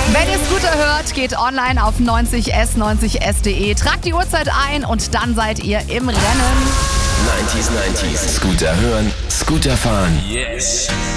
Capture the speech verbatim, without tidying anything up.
Wenn ihr Scooter hört, geht online auf neunzig s neunzig s punkt de, tragt die Uhrzeit ein und dann seid ihr im Rennen. neunzig neunzig. Scooter hören, Scooter fahren. Yes.